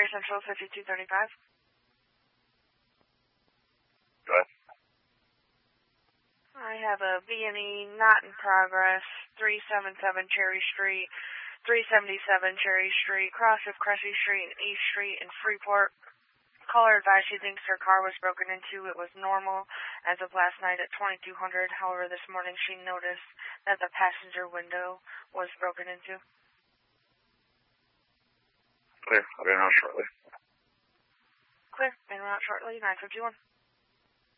Central 5235. Go ahead. I have a B&E not in progress, 377 Cherry Street, 377 Cherry Street, cross of Cressy Street and East Street in Freeport. Caller advised she thinks her car was broken into. It was normal as of last night at 2200. However, this morning she noticed that the passenger window was broken into. Clear. I'll be around shortly. Clear. In route shortly, 951.